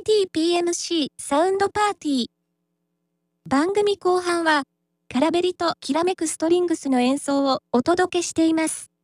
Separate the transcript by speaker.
Speaker 1: TPMC サウンドパーティー。番組後半は、カラベリときらめくストリングスの演奏をお届けしています。